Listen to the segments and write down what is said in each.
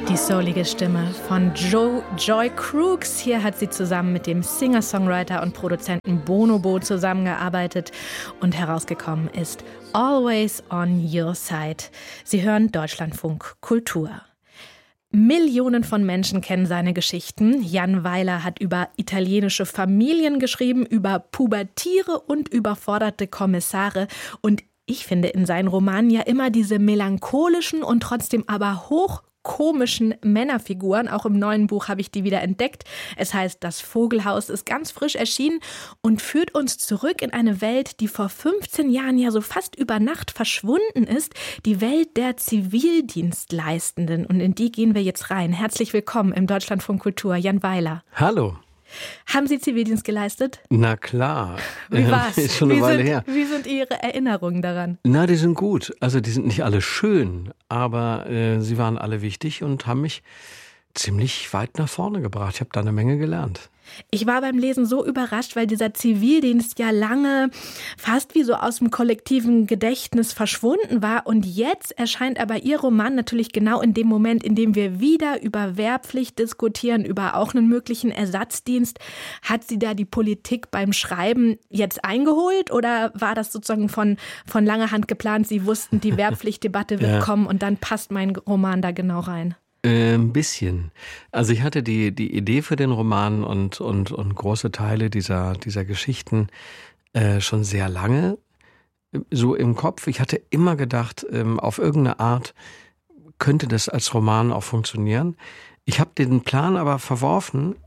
Die soulige Stimme von Joy Crooks. Hier hat sie zusammen mit dem Singer-Songwriter und Produzenten Bonobo zusammengearbeitet und herausgekommen ist Always on Your Side. Sie hören Deutschlandfunk Kultur. Millionen von Menschen kennen seine Geschichten. Jan Weiler hat über italienische Familien geschrieben, über pubertiere und überforderte Kommissare. Und ich finde in seinen Romanen ja immer diese melancholischen und trotzdem aber hochkomischen Männerfiguren. Auch im neuen Buch habe ich die wieder entdeckt. Es heißt, das Vogelhaus ist ganz frisch erschienen und führt uns zurück in eine Welt, die vor 15 Jahren ja so fast über Nacht verschwunden ist. Die Welt der Zivildienstleistenden. Und in die gehen wir jetzt rein. Herzlich willkommen im Deutschlandfunk Kultur, Jan Weiler. Hallo. Haben Sie Zivildienst geleistet? Na klar. Wie war's? Ist schon eine Weile her. Wie sind Ihre Erinnerungen daran? Na, die sind gut. Also die sind nicht alle schön, aber sie waren alle wichtig und haben mich ziemlich weit nach vorne gebracht. Ich habe da eine Menge gelernt. Ich war beim Lesen so überrascht, weil dieser Zivildienst ja lange fast wie so aus dem kollektiven Gedächtnis verschwunden war. Und jetzt erscheint aber Ihr Roman natürlich genau in dem Moment, in dem wir wieder über Wehrpflicht diskutieren, über auch einen möglichen Ersatzdienst. Hat Sie da die Politik beim Schreiben jetzt eingeholt oder war das sozusagen von langer Hand geplant? Sie wussten, die Wehrpflichtdebatte wird kommen und dann passt mein Roman da genau rein. Ein bisschen. Also ich hatte die Idee für den Roman und große Teile dieser Geschichten schon sehr lange so im Kopf. Ich hatte immer gedacht, auf irgendeine Art könnte das als Roman auch funktionieren. Ich habe den Plan aber verworfen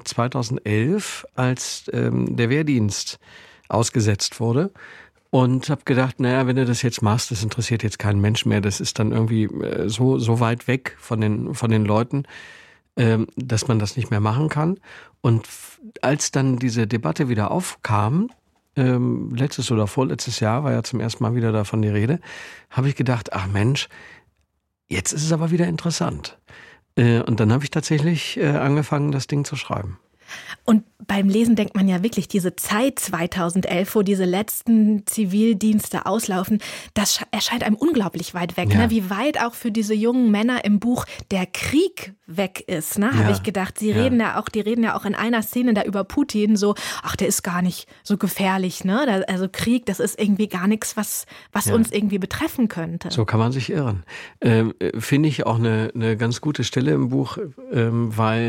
2011, als der Wehrdienst ausgesetzt wurde. Und habe gedacht, naja, wenn du das jetzt machst, das interessiert jetzt keinen Mensch mehr. Das ist dann irgendwie so weit weg von den Leuten, dass man das nicht mehr machen kann. Und als dann diese Debatte wieder aufkam, letztes oder vorletztes Jahr war ja zum ersten Mal wieder davon die Rede, habe ich gedacht, ach Mensch, jetzt ist es aber wieder interessant. Und dann habe ich tatsächlich angefangen, das Ding zu schreiben. Und beim Lesen denkt man ja wirklich, diese Zeit 2011, wo diese letzten Zivildienste auslaufen, das erscheint einem unglaublich weit weg. Ja. Ne? Wie weit auch für diese jungen Männer im Buch der Krieg weg ist, ne? Habe ich gedacht. Die reden ja auch in einer Szene da über Putin so, ach, der ist gar nicht so gefährlich. Ne? Also Krieg, das ist irgendwie gar nichts, was uns irgendwie betreffen könnte. So kann man sich irren. Finde ich auch eine ganz gute Stelle im Buch, weil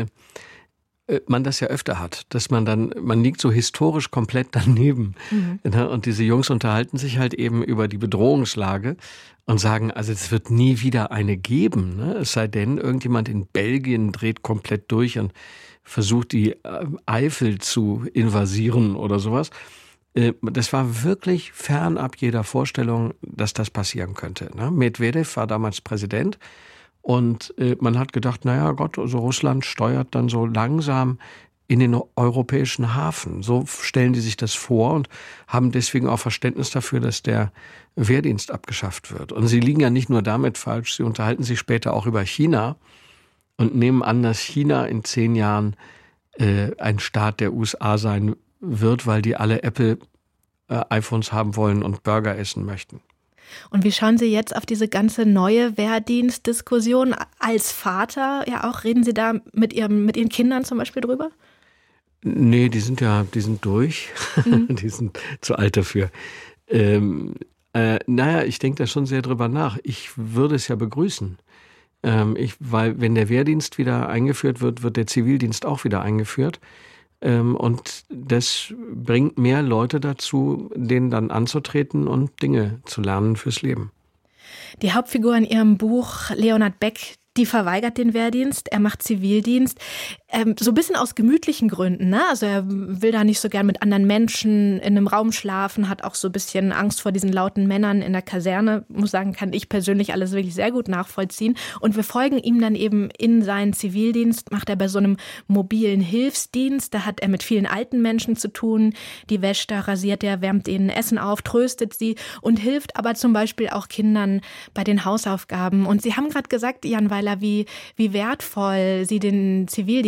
man das ja öfter hat, dass man liegt so historisch komplett daneben. Mhm. Und diese Jungs unterhalten sich halt eben über die Bedrohungslage und sagen, also es wird nie wieder eine geben. Ne? Es sei denn, irgendjemand in Belgien dreht komplett durch und versucht die Eifel zu invasieren oder sowas. Das war wirklich fernab jeder Vorstellung, dass das passieren könnte. Ne? Medvedev war damals Präsident. Und man hat gedacht, naja Gott, also Russland steuert dann so langsam in den europäischen Hafen. So stellen die sich das vor und haben deswegen auch Verständnis dafür, dass der Wehrdienst abgeschafft wird. Und sie liegen ja nicht nur damit falsch, sie unterhalten sich später auch über China und nehmen an, dass China in 10 Jahren ein Staat der USA sein wird, weil die alle Apple-iPhones haben wollen und Burger essen möchten. Und wie schauen Sie jetzt auf diese ganze neue Wehrdienstdiskussion als Vater? Ja, auch reden Sie da mit Ihren Kindern zum Beispiel drüber? Nee, die sind durch. Mhm. Die sind zu alt dafür. Naja, ich denke da schon sehr drüber nach. Ich würde es ja begrüßen. Weil wenn der Wehrdienst wieder eingeführt wird, wird der Zivildienst auch wieder eingeführt. Und das bringt mehr Leute dazu, denen dann anzutreten und Dinge zu lernen fürs Leben. Die Hauptfigur in Ihrem Buch, Leonhard Beck, die verweigert den Wehrdienst, er macht Zivildienst, so ein bisschen aus gemütlichen Gründen. Ne? Also er will da nicht so gern mit anderen Menschen in einem Raum schlafen, hat auch so ein bisschen Angst vor diesen lauten Männern in der Kaserne. Muss sagen, kann ich persönlich alles wirklich sehr gut nachvollziehen. Und wir folgen ihm dann eben in seinen Zivildienst, macht er bei so einem mobilen Hilfsdienst. Da hat er mit vielen alten Menschen zu tun. Die wäscht er, rasiert er, wärmt ihnen Essen auf, tröstet sie und hilft aber zum Beispiel auch Kindern bei den Hausaufgaben. Und Sie haben gerade gesagt, Jan Weiler, wie wertvoll Sie den Zivildienst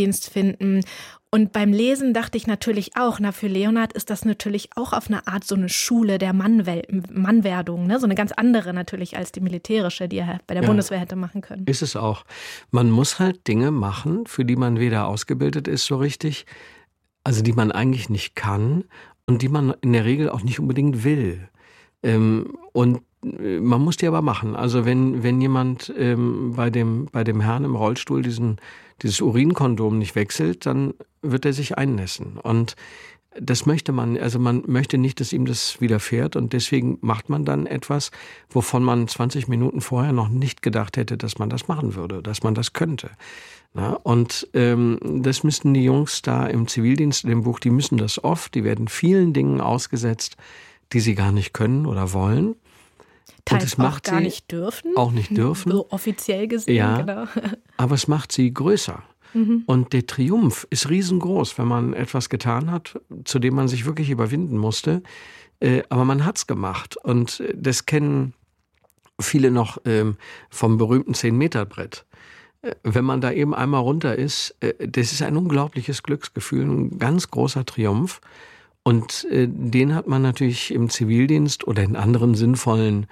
Zivildienst finden. Und beim Lesen dachte ich natürlich auch, für Leonhard ist das natürlich auch auf eine Art so eine Schule der Mannwerdung, ne? So eine ganz andere natürlich als die militärische, die er bei der Bundeswehr hätte machen können. Ist es auch. Man muss halt Dinge machen, für die man weder ausgebildet ist so richtig, also die man eigentlich nicht kann und die man in der Regel auch nicht unbedingt will. Und man muss die aber machen. Also wenn jemand bei dem Herrn im Rollstuhl dieses Urinkondom nicht wechselt, dann wird er sich einnässen. Und das möchte man, also man möchte nicht, dass ihm das widerfährt, und deswegen macht man dann etwas, wovon man 20 Minuten vorher noch nicht gedacht hätte, dass man das machen würde, dass man das könnte. Na, und das müssen die Jungs da im Zivildienst, in dem Buch, die müssen das oft, die werden vielen Dingen ausgesetzt, die sie gar nicht können oder wollen. Teils und es macht auch gar nicht dürfen. Auch nicht dürfen. So offiziell gesehen, ja, genau. Aber es macht sie größer. Und der Triumph ist riesengroß, wenn man etwas getan hat, zu dem man sich wirklich überwinden musste. Aber man hat's gemacht. Und das kennen viele noch vom berühmten 10-Meter-Brett. Wenn man da eben einmal runter ist, das ist ein unglaubliches Glücksgefühl, ein ganz großer Triumph. Und den hat man natürlich im Zivildienst oder in anderen sinnvollen,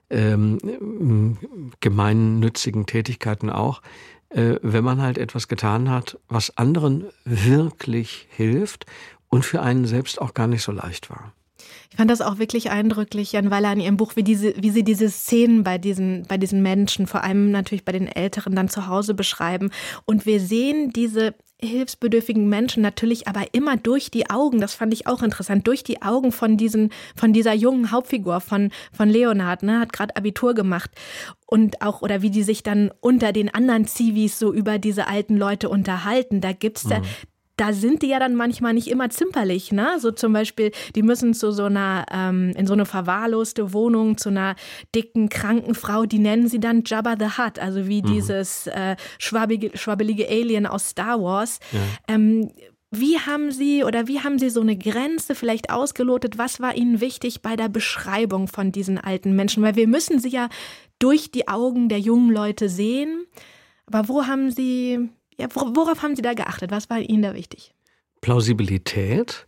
gemeinnützigen Tätigkeiten auch, wenn man halt etwas getan hat, was anderen wirklich hilft und für einen selbst auch gar nicht so leicht war. Ich fand das auch wirklich eindrücklich, Jan Weiler, in Ihrem Buch, wie Sie diese Szenen bei diesen Menschen, vor allem natürlich bei den Älteren, dann zu Hause beschreiben. Und wir sehen diese hilfsbedürftigen Menschen natürlich aber immer durch die Augen, das fand ich auch interessant, durch die Augen von dieser jungen Hauptfigur, von Leonhard, ne, hat gerade Abitur gemacht. Und auch, oder wie die sich dann unter den anderen Zivis so über diese alten Leute unterhalten, da sind die ja dann manchmal nicht immer zimperlich, ne? So zum Beispiel, die müssen zu so einer, in so eine verwahrloste Wohnung, zu einer dicken, kranken Frau, die nennen sie dann Jabba the Hutt, also wie dieses schwabbelige Alien aus Star Wars. Ja. Wie haben Sie so eine Grenze vielleicht ausgelotet? Was war Ihnen wichtig bei der Beschreibung von diesen alten Menschen? Weil wir müssen sie ja durch die Augen der jungen Leute sehen. Aber worauf haben Sie da geachtet? Was war Ihnen da wichtig? Plausibilität,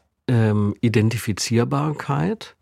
Identifizierbarkeit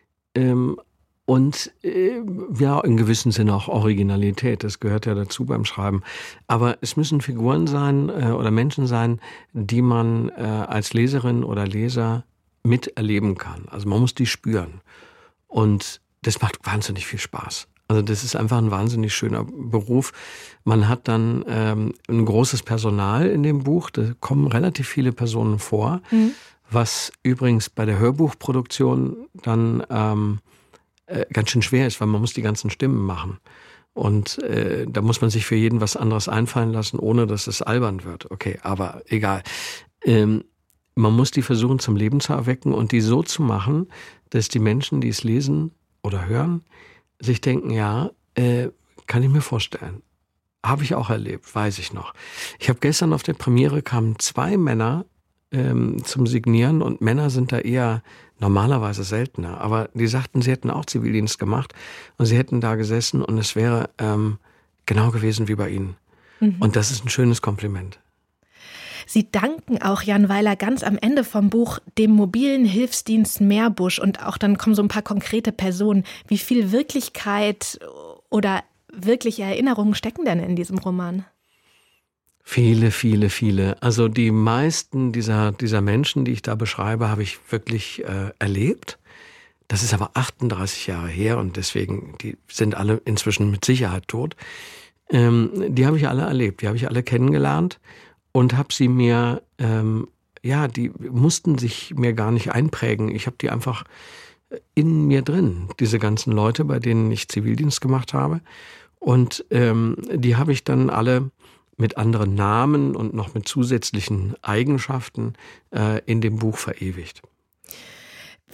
und in gewissem Sinne auch Originalität. Das gehört ja dazu beim Schreiben. Aber es müssen Figuren sein oder Menschen sein, die man als Leserin oder Leser miterleben kann. Also man muss die spüren. Und das macht wahnsinnig viel Spaß. Also das ist einfach ein wahnsinnig schöner Beruf. Man hat dann ein großes Personal in dem Buch. Da kommen relativ viele Personen vor, was übrigens bei der Hörbuchproduktion dann ganz schön schwer ist, weil man muss die ganzen Stimmen machen. Und da muss man sich für jeden was anderes einfallen lassen, ohne dass es albern wird. Okay, aber egal. Man muss die versuchen zum Leben zu erwecken und die so zu machen, dass die Menschen, die es lesen oder hören, sich denken, ja, kann ich mir vorstellen. Habe ich auch erlebt, weiß ich noch. Ich habe gestern auf der Premiere kamen 2 Männer zum Signieren und Männer sind da eher normalerweise seltener. Aber die sagten, sie hätten auch Zivildienst gemacht und sie hätten da gesessen und es wäre genau gewesen wie bei Ihnen. Und das ist ein schönes Kompliment. Sie danken auch, Jan Weiler, ganz am Ende vom Buch dem mobilen Hilfsdienst Meerbusch und auch dann kommen so ein paar konkrete Personen. Wie viel Wirklichkeit oder wirkliche Erinnerungen stecken denn in diesem Roman? Viele, viele, viele. Also die meisten dieser Menschen, die ich da beschreibe, habe ich wirklich erlebt. Das ist aber 38 Jahre her und deswegen, die sind alle inzwischen mit Sicherheit tot. Die habe ich alle erlebt, die habe ich alle kennengelernt. Und habe sie mir, die mussten sich mir gar nicht einprägen. Ich habe die einfach in mir drin, diese ganzen Leute, bei denen ich Zivildienst gemacht habe. Und die habe ich dann alle mit anderen Namen und noch mit zusätzlichen Eigenschaften in dem Buch verewigt.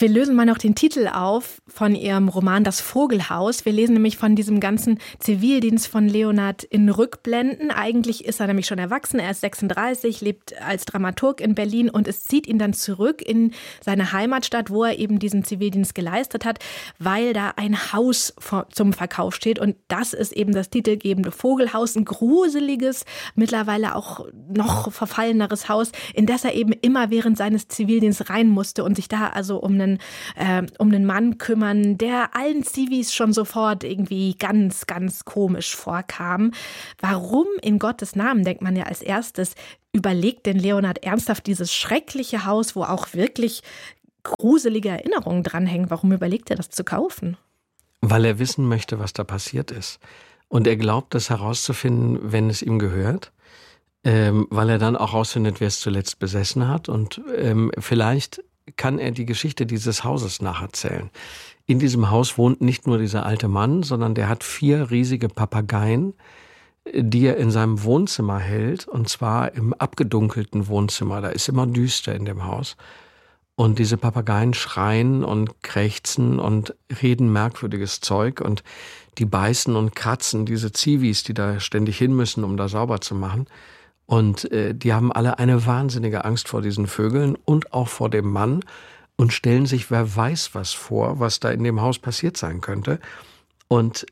Wir lösen mal noch den Titel auf von Ihrem Roman Das Vogelhaus. Wir lesen nämlich von diesem ganzen Zivildienst von Leonhard in Rückblenden. Eigentlich ist er nämlich schon erwachsen, er ist 36, lebt als Dramaturg in Berlin und es zieht ihn dann zurück in seine Heimatstadt, wo er eben diesen Zivildienst geleistet hat, weil da ein Haus zum Verkauf steht und das ist eben das titelgebende Vogelhaus, ein gruseliges, mittlerweile auch noch verfalleneres Haus, in das er eben immer während seines Zivildienstes rein musste und sich da also um einen Mann kümmern, der allen Zivis schon sofort irgendwie ganz, ganz komisch vorkam. Warum in Gottes Namen, denkt man ja als erstes, überlegt denn Leonhard ernsthaft dieses schreckliche Haus, wo auch wirklich gruselige Erinnerungen dranhängen, warum überlegt er das zu kaufen? Weil er wissen möchte, was da passiert ist. Und er glaubt, das herauszufinden, wenn es ihm gehört. Weil er dann auch herausfindet, wer es zuletzt besessen hat. Und vielleicht kann er die Geschichte dieses Hauses nacherzählen. In diesem Haus wohnt nicht nur dieser alte Mann, sondern der hat 4 riesige Papageien, die er in seinem Wohnzimmer hält, und zwar im abgedunkelten Wohnzimmer. Da ist immer düster in dem Haus. Und diese Papageien schreien und krächzen und reden merkwürdiges Zeug und die beißen und kratzen diese Zivis, die da ständig hin müssen, um da sauber zu machen. Und die haben alle eine wahnsinnige Angst vor diesen Vögeln und auch vor dem Mann und stellen sich, wer weiß was vor, was da in dem Haus passiert sein könnte. Und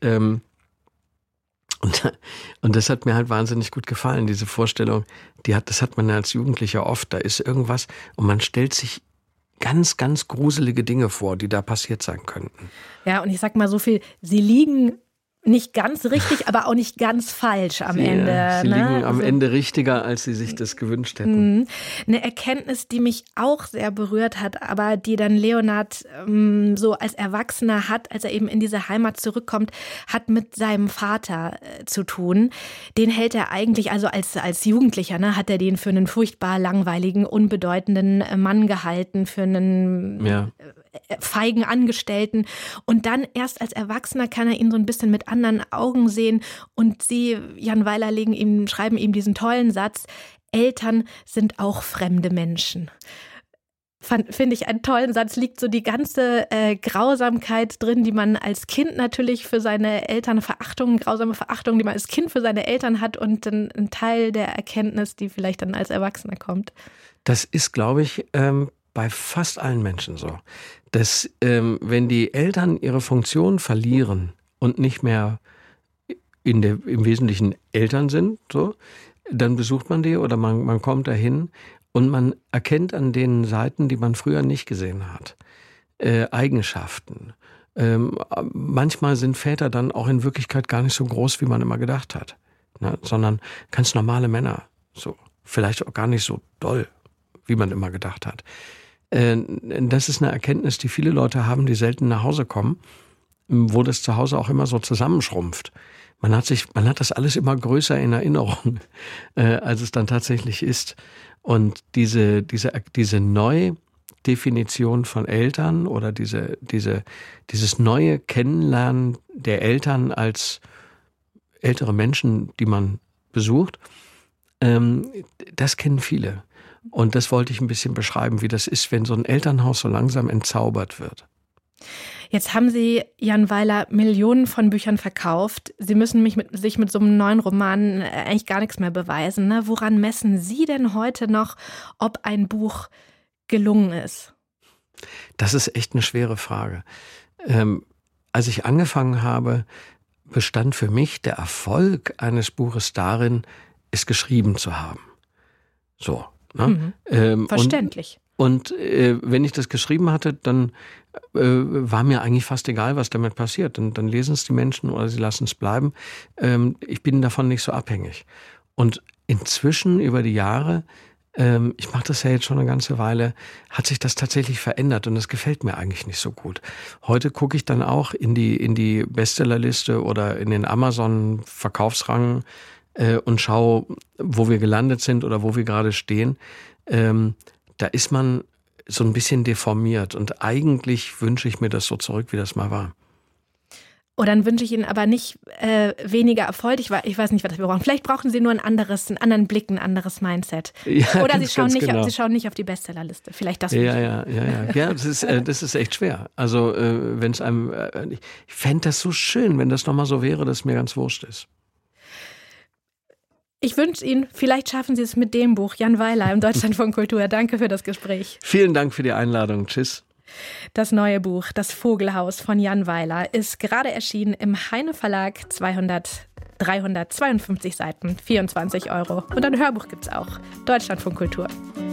das hat mir halt wahnsinnig gut gefallen, diese Vorstellung. Das hat man ja als Jugendlicher oft. Da ist irgendwas und man stellt sich ganz, ganz gruselige Dinge vor, die da passiert sein könnten. Ja, und ich sag mal so viel, sie liegen nicht ganz richtig, aber auch nicht ganz falsch am Ende. Sie liegen am Ende richtiger, als sie sich das gewünscht hätten. Eine Erkenntnis, die mich auch sehr berührt hat, aber die dann Leonhard so als Erwachsener hat, als er eben in diese Heimat zurückkommt, hat mit seinem Vater zu tun. Den hält er eigentlich, also als Jugendlicher, hat er den für einen furchtbar langweiligen, unbedeutenden Mann gehalten, für einen feigen Angestellten. Und dann erst als Erwachsener kann er ihn so ein bisschen mit anderen Augen sehen. Und Jan Weiler, schreiben ihm diesen tollen Satz: Eltern sind auch fremde Menschen. Finde ich einen tollen Satz, liegt so die ganze Grausamkeit drin, die man als Kind natürlich für seine Eltern grausame Verachtung, die man als Kind für seine Eltern hat und ein Teil der Erkenntnis, die vielleicht dann als Erwachsener kommt. Das ist, glaube ich, bei fast allen Menschen so, dass wenn die Eltern ihre Funktion verlieren und nicht mehr im Wesentlichen Eltern sind, so, dann besucht man die oder man kommt dahin und man erkennt an den Seiten, die man früher nicht gesehen hat, Eigenschaften. Manchmal sind Väter dann auch in Wirklichkeit gar nicht so groß, wie man immer gedacht hat, ne? Sondern ganz normale Männer, so vielleicht auch gar nicht so doll, wie man immer gedacht hat. Das ist eine Erkenntnis, die viele Leute haben, die selten nach Hause kommen, wo das zu Hause auch immer so zusammenschrumpft. Man hat das alles immer größer in Erinnerung, als es dann tatsächlich ist. Und diese Neudefinition von Eltern oder dieses neue Kennenlernen der Eltern als ältere Menschen, die man besucht, das kennen viele. Und das wollte ich ein bisschen beschreiben, wie das ist, wenn so ein Elternhaus so langsam entzaubert wird. Jetzt haben Sie, Jan Weiler, Millionen von Büchern verkauft. Sie müssen sich mit so einem neuen Roman eigentlich gar nichts mehr beweisen, ne? Woran messen Sie denn heute noch, ob ein Buch gelungen ist? Das ist echt eine schwere Frage. Als ich angefangen habe, bestand für mich der Erfolg eines Buches darin, es geschrieben zu haben. So. Ne? Verständlich. Und wenn ich das geschrieben hatte, dann war mir eigentlich fast egal, was damit passiert. Dann lesen es die Menschen oder sie lassen es bleiben. Ich bin davon nicht so abhängig. Und inzwischen über die Jahre, ich mache das ja jetzt schon eine ganze Weile, hat sich das tatsächlich verändert und das gefällt mir eigentlich nicht so gut. Heute gucke ich dann auch in die Bestsellerliste oder in den Amazon-Verkaufsrang und schaue, wo wir gelandet sind oder wo wir gerade stehen. Da ist man so ein bisschen deformiert und eigentlich wünsche ich mir das so zurück, wie das mal war. Oh, dann wünsche ich Ihnen aber nicht weniger Erfolg. Ich weiß nicht, was wir brauchen. Vielleicht brauchen Sie nur einen anderen Blick, ein anderes Mindset. Ja, oder Sie schauen nicht auf die Bestsellerliste. Vielleicht das. Ja, das ist echt schwer. Also wenn es einem, ich fände das so schön, wenn das nochmal so wäre, dass es mir ganz wurscht ist. Ich wünsche Ihnen, vielleicht schaffen Sie es mit dem Buch, Jan Weiler im Deutschlandfunk Kultur. Danke für das Gespräch. Vielen Dank für die Einladung. Tschüss. Das neue Buch, Das Vogelhaus von Jan Weiler, ist gerade erschienen im Heine Verlag, 352 Seiten, 24 €. Und ein Hörbuch gibt's auch. Deutschlandfunk Kultur.